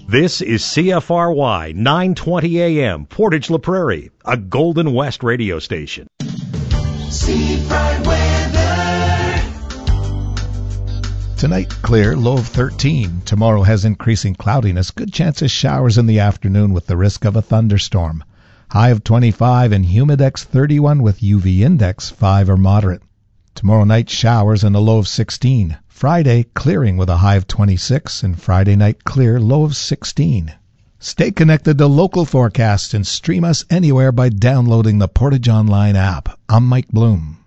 This is CFRY 920 AM, Portage La Prairie, a Golden West radio station. Seafront weather. Tonight, clear, low of 13. Tomorrow has increasing cloudiness. Good chance of showers in the afternoon with the risk of a thunderstorm. High of 25 and humidex 31 with UV index 5 or moderate. Tomorrow night, showers and a low of 16. Friday, clearing with a high of 26, and Friday night clear, low of 16. Stay connected to local forecasts and stream us anywhere by downloading the Portage Online app. I'm Mike Bloom.